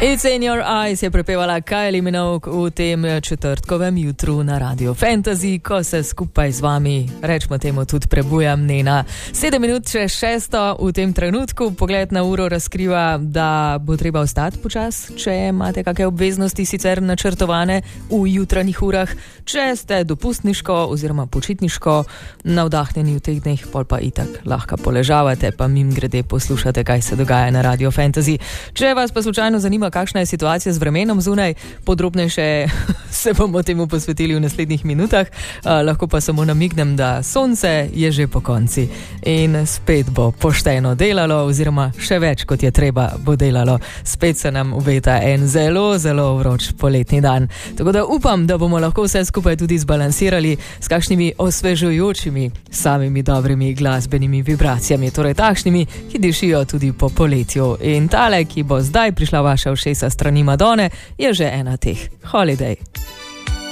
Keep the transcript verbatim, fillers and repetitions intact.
It's in your eyes je prepevala Kylie Minogue v tem četrtkovem jutru na Radio Fantasy, ko se skupaj z vami, rečemo temu, tudi prebujam Nena. Sedem minut čez šesto v tem trenutku, pogled na uro razkriva, da bo treba ostati počas, če imate kakšne obveznosti sicer načrtovane v jutranjih urah, če ste dopustniško oziroma počitniško navdahnjeni v teh dneh, pol pa itak lahko poležavate, pa mim grede poslušate, kaj se dogaja na Radio Fantasy. Če vas pa slučajno zanima, kakšna je situacija z vremenom zunaj, podrobnejše se bomo temu posvetili v naslednjih minutah, uh, lahko pa samo namignem, da sonce je že po konci in spet bo pošteno delalo oziroma še več kot je treba bo delalo. Spet se nam obeta en zelo, zelo vroč poletni dan. Tako da upam, da bomo lahko vse skupaj tudi zbalansirali s kakšnimi osvežujočimi samimi dobrimi glasbenimi vibracijami, torej takšnimi, ki dišijo tudi po poletju. In tale, ki bo zdaj prišla vaša všesa strani Madone, je že ena teh. Holiday.